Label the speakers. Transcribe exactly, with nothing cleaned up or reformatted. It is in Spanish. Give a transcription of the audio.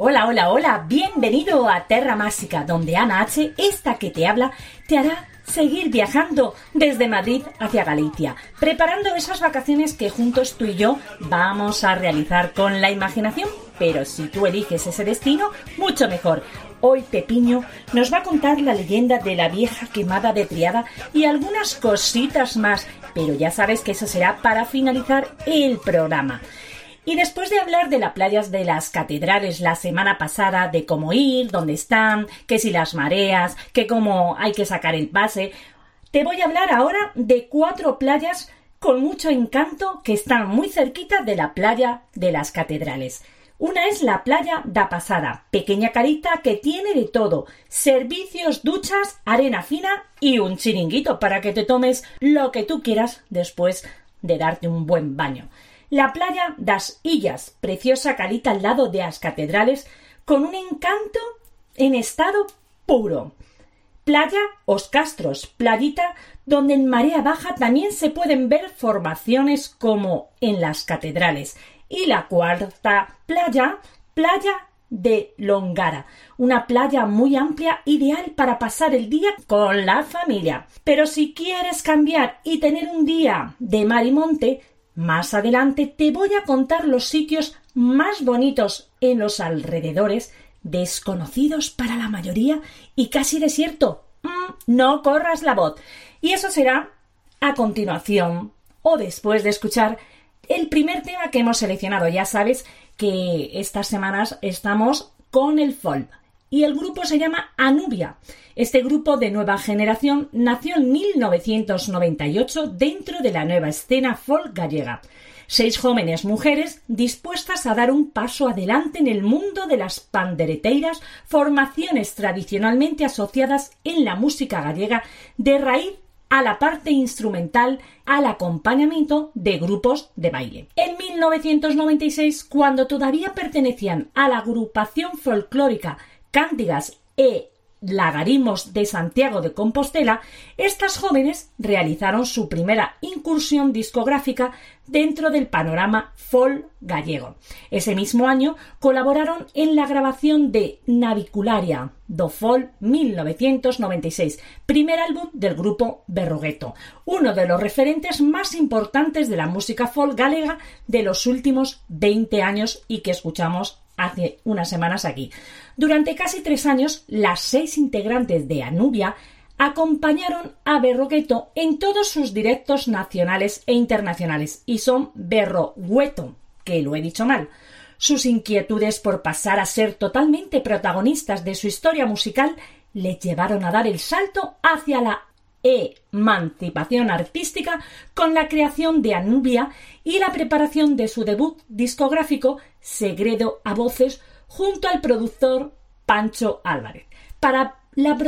Speaker 1: Hola, hola, hola, bienvenido a Terra Másica, donde Ana H, esta que te habla, te hará seguir viajando desde Madrid hacia Galicia, preparando esas vacaciones que juntos tú y yo vamos a realizar con la imaginación, pero si tú eliges ese destino, mucho mejor. Hoy Pepiño nos va a contar la leyenda de la vieja quemada de Triada y algunas cositas más, pero ya sabes que eso será para finalizar el programa. Y después de hablar de las playas de las catedrales la semana pasada, de cómo ir, dónde están, que si las mareas, que cómo hay que sacar el pase, te voy a hablar ahora de cuatro playas con mucho encanto que están muy cerquita de la playa de las catedrales. Una es la playa da Pasada, pequeña carita que tiene de todo, servicios, duchas, arena fina y un chiringuito para que te tomes lo que tú quieras después de darte un buen baño. La playa das Illas, preciosa calita al lado de las catedrales, con un encanto en estado puro. Playa Os Castros, playita donde en marea baja también se pueden ver formaciones como en las catedrales. Y la cuarta playa, playa de Longara, una playa muy amplia, ideal para pasar el día con la familia. Pero si quieres cambiar y tener un día de mar y monte, más adelante te voy a contar los sitios más bonitos en los alrededores, desconocidos para la mayoría y casi desierto. Mm, no corras la voz. Y eso será a continuación o después de escuchar el primer tema que hemos seleccionado. Ya sabes que estas semanas estamos con el folk y el grupo se llama Anubia. Este grupo de nueva generación nació en mil novecientos noventa y ocho dentro de la nueva escena folk gallega. Seis jóvenes mujeres dispuestas a dar un paso adelante en el mundo de las pandereteiras, formaciones tradicionalmente asociadas en la música gallega de raíz a la parte instrumental, al acompañamiento de grupos de baile. En mil novecientos noventa y seis, cuando todavía pertenecían a la agrupación folclórica Cántigas e Lagarimos de Santiago de Compostela, estas jóvenes realizaron su primera incursión discográfica dentro del panorama folk gallego. Ese mismo año colaboraron en la grabación de Navicularia do Folk mil novecientos noventa y seis, primer álbum del grupo Berrugueto, uno de los referentes más importantes de la música folk galega de los últimos veinte años y que escuchamos hace unas semanas aquí. Durante casi tres años, las seis integrantes de Anubia acompañaron a Berrugueto en todos sus directos nacionales e internacionales y son Berrogueto, que lo he dicho mal. Sus inquietudes por pasar a ser totalmente protagonistas de su historia musical les llevaron a dar el salto hacia la emancipación artística con la creación de Anubia y la preparación de su debut discográfico Segredo a Voces junto al productor Pancho Álvarez. Para la